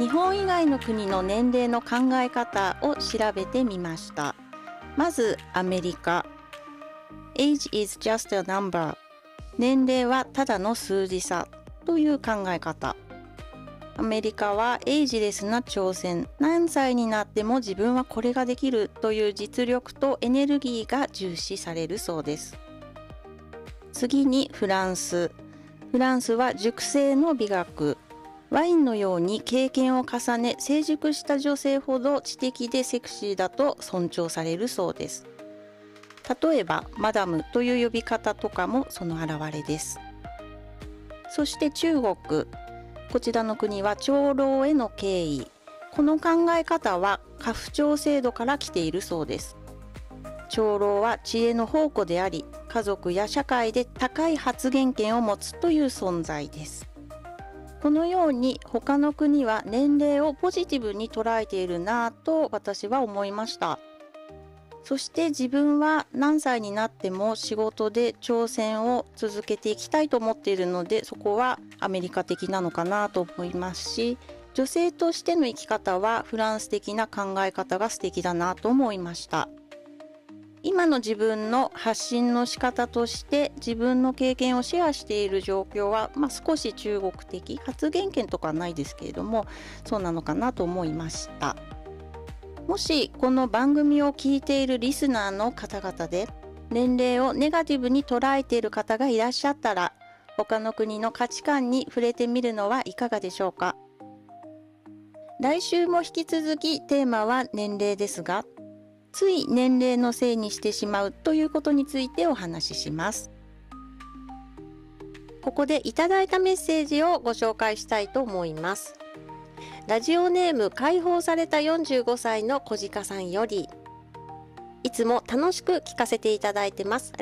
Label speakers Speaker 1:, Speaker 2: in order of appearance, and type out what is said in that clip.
Speaker 1: 日本以外の国の年齢の考え方を調べてみました。まずアメリカ。Age is just a number。年齢はただの数字さという考え方。アメリカはエイジレスな挑戦、何歳になっても自分はこれができるという実力とエネルギーが重視されるそうです。次にフランス。フランスは熟成の美学。ワインのように経験を重ね、成熟した女性ほど知的でセクシーだと尊重されるそうです。例えば、マダムという呼び方とかもその表れです。そして中国。こちらの国は長老への敬意。この考え方は家父長制度から来ているそうです。長老は知恵の宝庫であり、家族や社会で高い発言権を持つという存在です。このように他の国は年齢をポジティブに捉えているなぁと私は思いました。そして自分は何歳になっても仕事で挑戦を続けていきたいと思っているので、そこはアメリカ的なのかなと思いますし、女性としての生き方はフランス的な考え方が素敵だなと思いました。今の自分の発信の仕方として自分の経験をシェアしている状況は、少し中国的、発言権とかはないですけれども、そうなのかなと思いました。もしこの番組を聞いているリスナーの方々で年齢をネガティブに捉えている方がいらっしゃったら、他の国の価値観に触れてみるのはいかがでしょうか。来週も引き続きテーマは年齢ですが、つい年齢のせいにしてしまうということについてお話しします。ここでいただいたメッセージをご紹介したいと思います。ラジオネーム解放された45歳の小鹿さんより、いつも楽しく聞かせていただいてます。